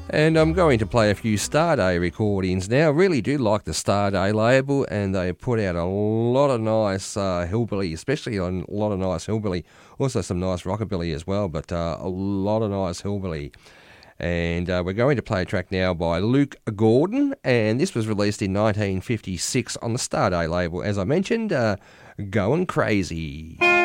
And I'm going to play a few Starday recordings now. Really do like the Starday label, and they put out a lot of nice hillbilly, especially on a lot of nice hillbilly. Also some nice rockabilly as well, but a lot of nice hillbilly. And we're going to play a track now by Luke Gordon, and this was released in 1956 on the Starday label, as I mentioned, Going Crazy.